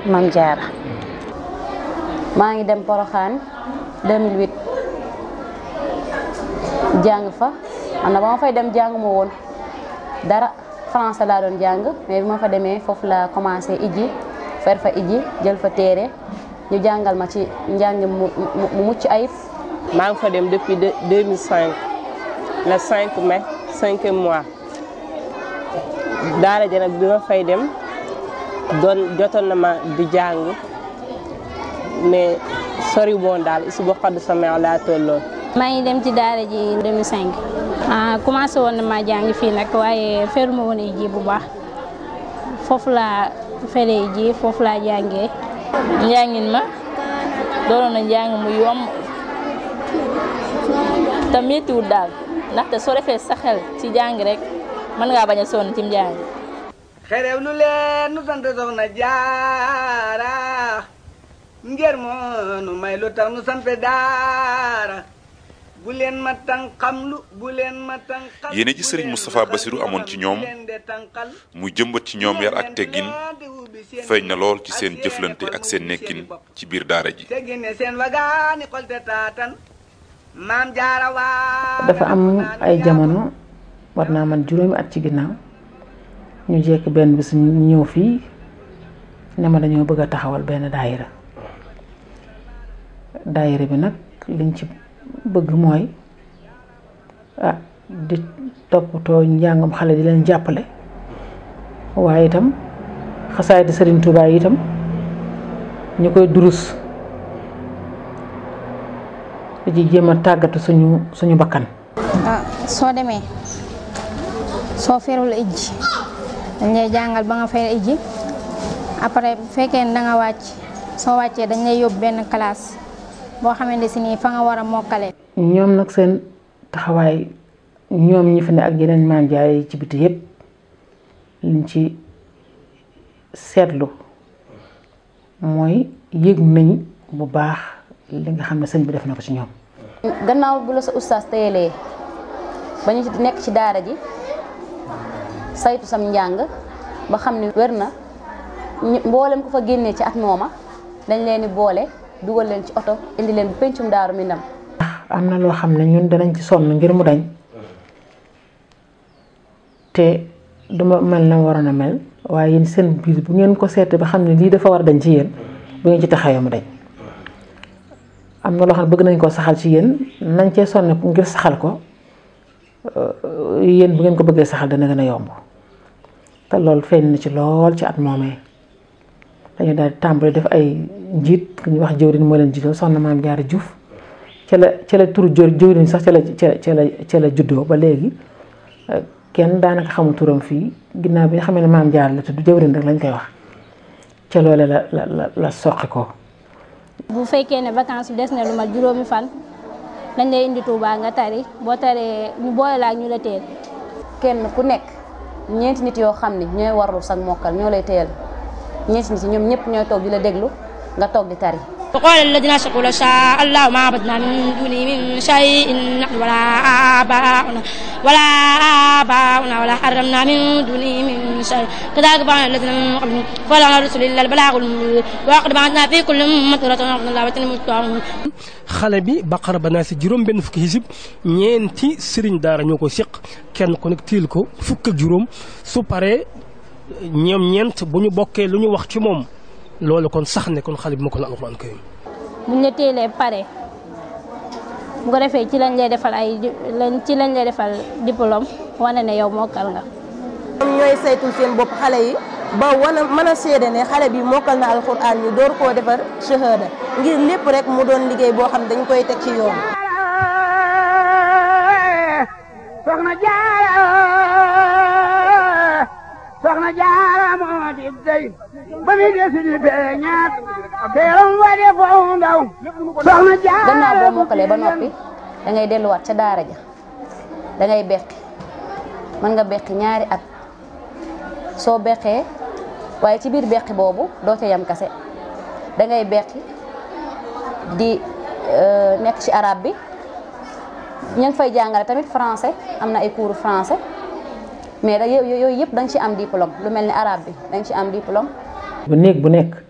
Mame Diarra. maa ngi dem Porokhane 2008 jàng fa man na ba ma fay dem jànguma woon dara français laa doon jàng mais bi ma fa demee foofu la commencé iji fer fa iji jël fa téere ñu jàngal ma ci njàng mu mucc ayib. maa ngi fa dem depuis 2005 le 5 mai 5e mois daara ja nag bi ma fay dem jotoon na ma di jàng mais sori woon daal isu boo xadd sama laa tolloon. maa ngi dem ci daara ji 2005 commencé woon na ma jàng fii nag waaye feruma woon ji bu baax foofu laa feree ji foofu laa jàngee. njàngin ma doonoon na njàng mu yomb te méttiwul daal ndaxte soo defee sa xel ci jàng rek mën ngaa bañ a sonn ci njàng. xerew lu leen nu sant Soxna Jaara ngir moo nu may lu tax nu sant daara bu leen ma tànqamlu bu leen ma tànqal. yéene ji Serigne Moustapha Bassirou amoon ci ñoom mu jëmbat ci ñoom yar ak teggin feeñ na lool ci seen jëflante ak seen nekkin ci biir daara ji. dafa am ay jamono war naa man juróomi at ci ginnaaw ñu jekk benn bis ñu ñëw fii ne ma dañoo bëgg a taxawal benn daayira bi nag liñ ci bëgg mooy di toppatoo njàngam xale di leen jàppale waaye itam xasaay di Serigne Touba itam ñu koy durus di ci jéem a tàggatu suñu bakkan. soo demee soo ferul ijji dañ lay jàngal ba nga fer ijji après bu fekkee ne da nga wàcc soo wàccee dañ lay yóbbu benn classe boo xamante si nii fa nga war a mokkale. ñoom nag seen taxawaay ñoom ñi fi ne ak yeneen Mame Diarra yi ci biti yépp liñ ci seetlu mooy yëg nañ bu baax li nga xam ne sëñ bi def na ko ci ñoom. gannaaw bu la sa ustaas teyelee ba ñu nekk ci daara ji saytu sam njàng ba xam ne wér na mboolem ko fa génnee ci at mooma dañ leen di boole dugal leen ci oto indi leen bu pencum Daaru Minam. am na loo xam ne ñun danañ ci sonn ngir mu dañ te duma mel na waroon a mel waaye yéen seen biir bu ngeen ko seetee ba xam ne lii dafa war a dañ ci yéen bu ngeen ci taxawee mu dañ. am na loo xam ne bëgg nañ koo saxal ci yéen nañ cee sonn ngir saxal ko yéen bu ngeen ko bëggee saxal dana gën a yomb te loolu feeñ na ci lool ci at moomee dañu daal di tàmbali def ay njiit ku ñuy wax jëwriñ moo leen jiitoo soxna Mame Diarra Diouf ca la turu jëwriñ sax ca la juddoo ba léegi kenn daanaka xamul turam fii ginnaaw bi nga xamee ne Mame Diarra la tudd jëwriñ rek lañ koy wax ca loole la soqi ko. bu fekkee ne vacances des na lu mat juróomi fan dañ lay indi Touba nga tari boo taree ñu boole la ak ñu la teel. kenn ku nekk ñeenti nit yoo xam ne ñooy warlu sag mokkal ñoo lay teel ñeenti nit yi ñoom ñëpp ñooy toog di la déglu nga toog di tari. وقال الذين أشركوا لو شاء الله ما عبدنا من دونه من شيء نحن ولا آباؤنا ولا حرمنا من دونه من شيء كذلك فعل الذين من قبلهم فلا على الرسل إلا البلاغ المبين ولقد بعثنا في كل أمة رسولا أن الله وتنموا xale bi Baqara ba naa si juróom benn fukki hizib ñeenti sëriñ daara ñoo ko seq kenn ku nekk tiil ko fukk ak juróom su paree ñoom ñeent bu ñu bokkee lu ñu wax ci moom loolu kon sax ne kon xale bi ma ko na alxuraan karim buñ la teelee pare bu ko defee ci lañ lay defal diplôme wane ne yow mokkal nga. ñoom ñooy saytul seen bopp xale yi ba mën a seede ne xale bi mokkal na alxuraan ñu door koo defar shahada ngir lépp rek mu doon liggéey boo xam dañ koy teg ci yoon. Soxna Jaara moo di dey ba mi desi di beñaat teeram wa de foo ndaw Soxna Jaara. gannaaw boo mokkalee ba noppi da ngay delluwaat ca daara ja da ngay beqi mën nga beqi ñaari at soo beqee waaye ci biir beqi boobu doo ca yam kase da ngay beqi di nekk ci arabe bi ñu ngi fay jàngale tamit français am na ay cours français. mais yooyu yëpp da nga ci am diplôme lu mel ni arabe bi da nga ci am diplôme. bu nekk